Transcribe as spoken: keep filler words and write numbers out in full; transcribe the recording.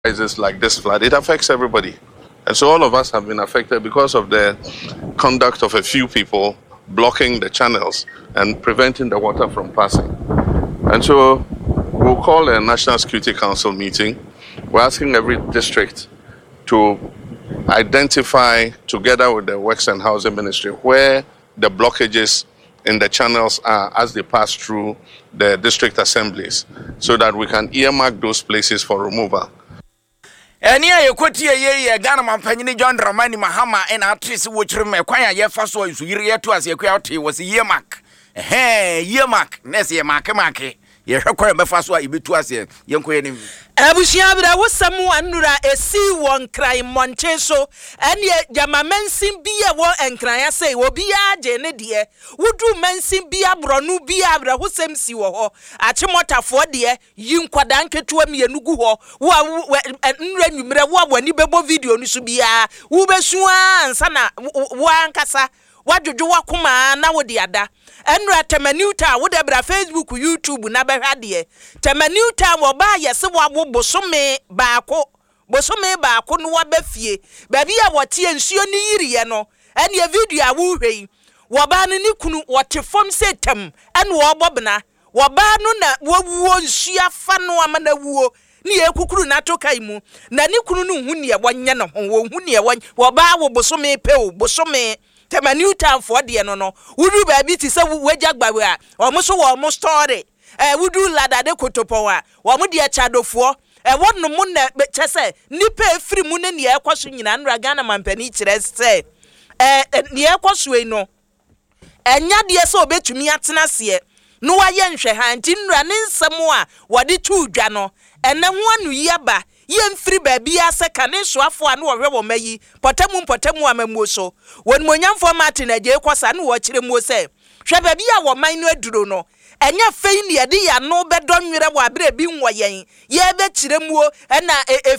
crisis like this flood, it affects everybody. And so all of us have been affected because of the conduct of a few people blocking the channels and preventing the water from passing. And so we'll call a National Security Council meeting. We're asking every district to identify, together with the Works and Housing Ministry, where the blockages in the channels are as they pass through the district assemblies, so that we can earmark those places for removal. Eni aye kwoti ye ye Ghana mampanyini John Dramani Mahama en artist wochire me kwan ya faso isu yire yeto ase akwa ote was yemak eh yemak nese ye make make ye hwekwa be faso a ibetu ase yenko yenim abushia bra wosamu anura esi won krai monche so ene jama mensin bia wo enkran ya sei obi age ne de wudu mensin bia bronu bia bra wosam si wo ho achimotafo de yi nkwada nketua mienugu ho wo nra nwumre wo aboni bebo video nu so bia wo besu ansa na wo ankasa wadwojo wakoma na wo de ada enra temanuta wo de bra Facebook YouTube na behwade temanuta wo ba yese wo bosome baako bosome baako no wa bafie baabi a wote nsuo ni yiriye no ene video a wo hwei wo ba no ni kunu wote fom setam ene wo bobna wo ba no na wo nsuo afa no amana wuo ni ekukuru na tokai mu na ni kunu no hu ne ye wonye no ho wo hu ne ye won wo ba wo bosome pe wo bosome tema new town for de no no wudu baabi ti se wajagbawe a omo wo mo story eh wudu lada de kotopo a wo mo de chadofo eh wonno mo na chese nipa efiri mu ne ne ekoso nyina nra Ghana mampani kire se eh ne ekoso e no enya de se obetumi atena se no waye nhwe ha nti nra ne nsemo a wode tu dwa no ene ho anu yaba yemfiri baabi ase kane soafo anu wo hwe wo mayi potamu potamu amamuo so won monyamfo Martin aje kwasa no wo kire mu se hwe baabi a wo man no aduro no enya fei ne yade ya no bedonwere wo abere bi nwo yen ye be kire mu na